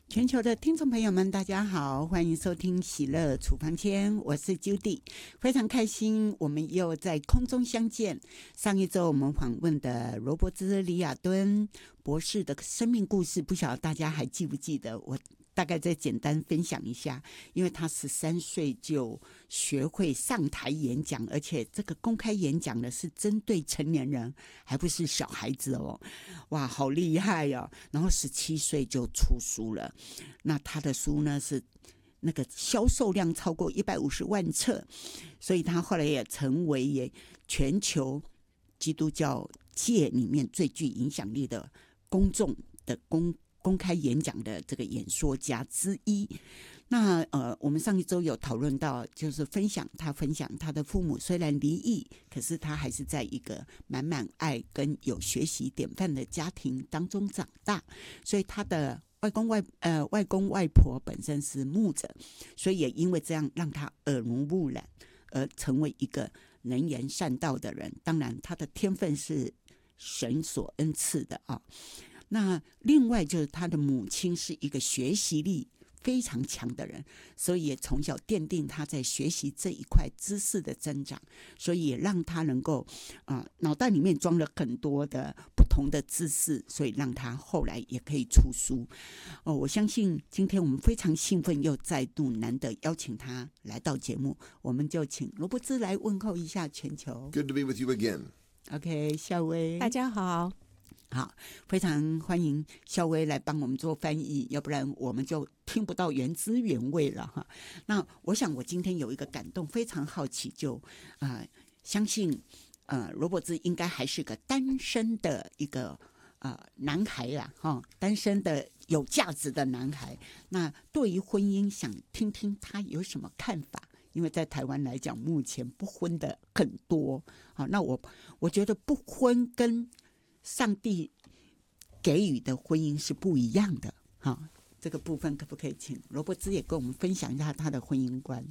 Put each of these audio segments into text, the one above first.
全球的听众朋友们，大家好，欢迎收听喜乐处方签，我是 Judy， 非常开心我们又在空中相见。上一周我们访问的罗伯兹·李亚敦博士的生命故事，不晓得大家还记不记得？我大概再简单分享一下，因为他13岁就学会上台演讲，而且这个公开演讲呢是针对成年人，还不是小孩子哦，哇，好厉害哦！然后17岁就出书了，那他的书呢是那个销售量超过150万册，所以他后来也成为全球基督教界里面最具影响力的公众的公开演讲的这个演说家之一。那我们上一周有讨论到，就是分享他的父母虽然离异，可是他还是在一个满满爱跟有学习典范的家庭当中长大，所以他的外公外婆本身是牧者，所以也因为这样让他耳濡目染，而成为一个能言善道的人。当然，他的天分是神所恩赐的啊。那另外就是他的母亲是一个学习力非常强的人，所以也从小奠定他在学习这一块知识的增长，所以也让他能够脑袋里面装了很多的不同的知识，所以让他后来也可以出书。我相信今天我们非常兴奋，又再度难得邀请他来到节目，我们就请罗伯兹来问候一下全球。 Good to be with you again. OK， 孝威， 大家好。 好，非常欢迎孝威来帮我们做翻译，要不然我们就听不到原汁原味了哈。那我想我今天有一个感动，非常好奇，就相信罗伯兹应该还是个单身的一个男孩啦哈，单身的有价值的男孩。那对于婚姻，想听听他有什么看法？因为在台湾来讲，目前不婚的很多。好，那我觉得不婚跟上帝给予的婚姻是不一样的，这个部分可不可以请罗伯兹也跟我们分享一下他的婚姻观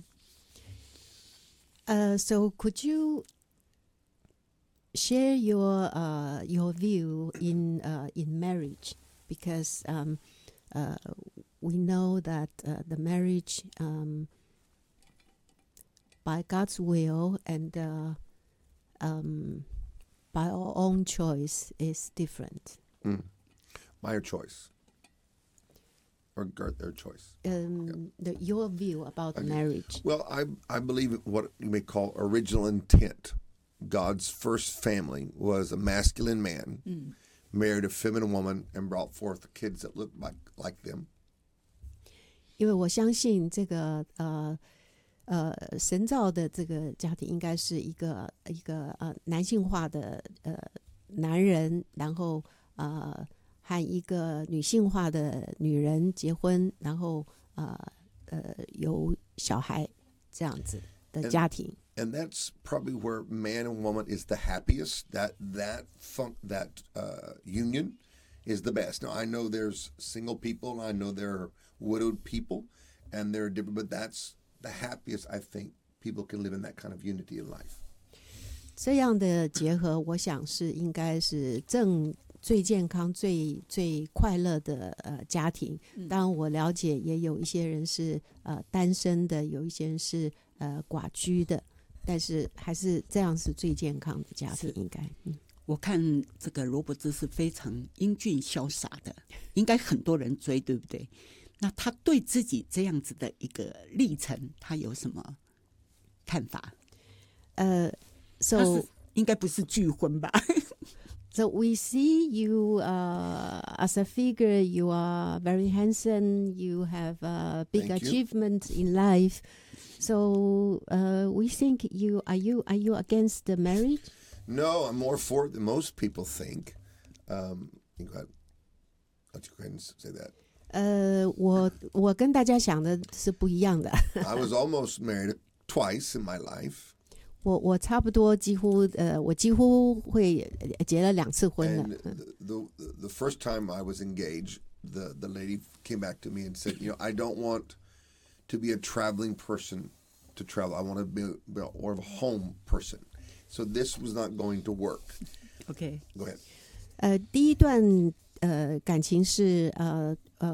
？So could you share your view in marriage? Because we know that the marriage by God's will and by our own choice is different. My choice. Or their choice. Your view about marriage. Well, I believe what you may call original intent. God's first family was a masculine man, married a feminine woman, and brought forth kids that looked like them. 因为我相信这个神造的这个家庭应该是一个男性化的男人，然后和一个女性化的女人结婚，然后有小孩这样子的家庭。 And that's probably where man and woman is the happiest. That union is the best. Now I know there's single people, and I know there are widowed people, and they're different. But that's the happiest I think people can live in that kind of unity in life. 这样的结合，我想是应该是最健康、最快乐的家庭。当然，我了解也有一些人是单身的，有一些人是寡居的，但是还是这样是最健康的家庭，应该。 我看这个罗伯兹是非常英俊潇洒的，应该很多人追，对不对？那他对自己这样子的一个历程，他有什么看法？So 应该不是拒婚吧 ？So we see you as a figure. You are very handsome. You have a big achievement in life. So we think are you against the marriage? No, I'm more for it than most people think. Go ahead. Let you go ahead and say that. 我跟大家想的是不一样的。 I was almost married twice in my life. 我差不多几乎我几乎会结了2次婚了。 And the first time I was engaged, the lady came back to me and said, I don't want to be a traveling person to travel. I want to be more of a home person. So this was not going to work. Okay. Go ahead. 第一段感情是